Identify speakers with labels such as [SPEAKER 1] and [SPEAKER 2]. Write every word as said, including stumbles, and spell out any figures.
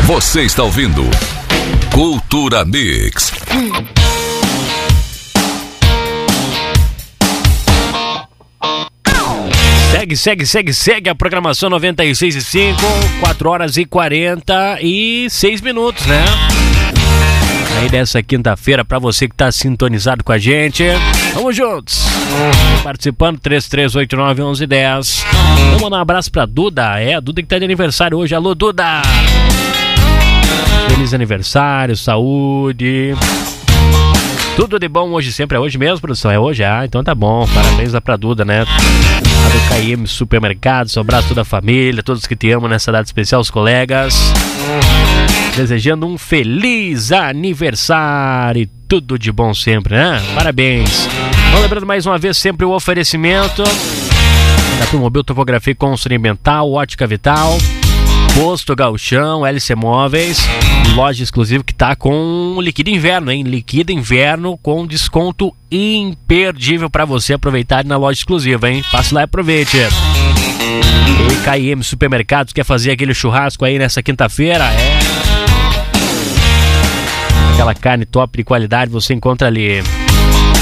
[SPEAKER 1] Você está ouvindo Cultura Mix.
[SPEAKER 2] Segue, segue, segue, segue a programação noventa e seis e cinco, quatro horas e quarenta e seis minutos, né? Aí dessa quinta-feira, pra você que tá sintonizado com a gente, vamos juntos! Participando, três três oito nove, um um um zero. Vamos mandar um abraço pra Duda, é, a Duda que tá de aniversário hoje. Alô, Duda! Feliz aniversário, saúde... Tudo de bom hoje sempre. É hoje mesmo, produção? É hoje? Ah, então tá bom. Parabéns lá pra Duda, né? A do K M Supermercados. Um abraço a toda a família, todos que te amam nessa data especial, os colegas. Desejando um feliz aniversário e tudo de bom sempre, né? Parabéns. Então, lembrando mais uma vez sempre o oferecimento da Promobil Topografia e Consultoria Ambiental, Ótica Vital, Posto Gauchão, L C Móveis, loja exclusiva que tá com Liquida Inverno, hein? Liquida Inverno com desconto imperdível para você aproveitar na loja exclusiva, hein? Passe lá e aproveite. E K M Supermercados quer fazer aquele churrasco aí nessa quinta-feira? É. Aquela carne top de qualidade você encontra ali.